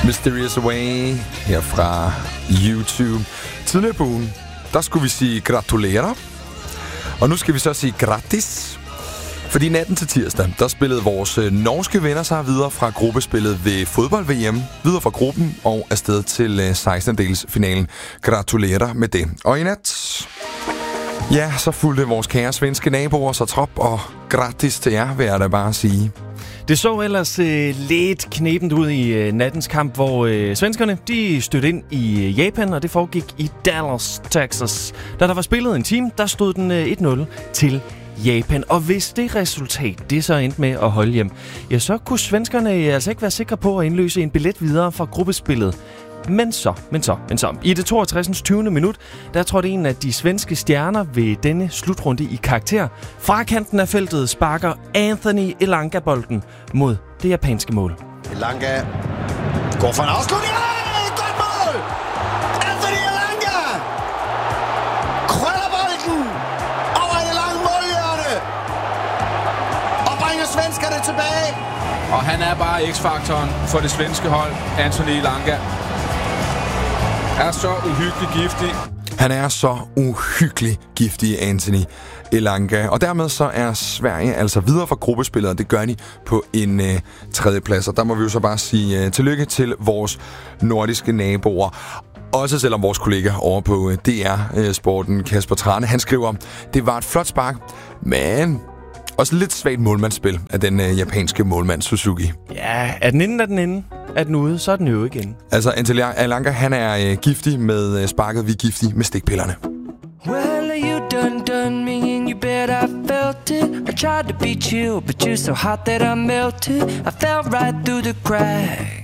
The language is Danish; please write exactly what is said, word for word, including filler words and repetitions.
Mysterious Way her fra YouTube. Tidligere på ugen, der skulle vi sige gratulerer. Og nu skal vi så sige gratis. Fordi natten til tirsdag, der spillede vores øh, norske venner sig videre fra gruppespillet ved fodbold-V M. Videre fra gruppen og afsted til øh, sekstendedelsfinalen. Gratulerer med det. Og i nat, ja, så fulgte vores kære svenske naboer så trop, og gratis til jer, vil jeg da bare sige. Det så ellers øh, lidt knebent ud i øh, nattens kamp, hvor øh, svenskerne de stødte ind i øh, Japan, og det foregik i Dallas, Texas. Da der var spillet en time, der stod den øh, et nul til Japan. Og hvis det resultat, det så endte med at holde hjem, ja, så kunne svenskerne altså ikke være sikre på at indløse en billet videre fra gruppespillet. Men så, men så, men så. I det toogtres. tyvende minut, der trådte en af de svenske stjerner ved denne slutrunde i karakter. Fra kanten af feltet sparker Anthony Elanga bolden mod det japanske mål. Elanga går for en afslutning. Godt mål! Anthony Elanga krøller bolden over et langt målhjørne og bringer svenskerne tilbage. Og han er bare X-faktoren for det svenske hold, Anthony Elanga. Er så uhyggelig giftig. Han er så uhyggelig giftig, Anthony Elanga. Og dermed så er Sverige altså videre fra gruppespillet, og det gør de på en øh, tredjeplads. Og der må vi jo så bare sige øh, tillykke til vores nordiske naboer. Også selvom vores kollega over på øh, D R-sporten, Kasper Trane, han skriver, det var et flot spark, men også lidt svagt målmandsspil af den øh, japanske målmand Suzuki. Ja, er den inde, er den inde. Er den ude, så er den jo igen. Altså, Anthony Elanga, han er øh, giftig med øh, sparket, vi er giftige med stikpillerne. Well, you done done me and you bet I felt it. I tried to beat you, but you're so hot that I melted. I fell right through the cracks.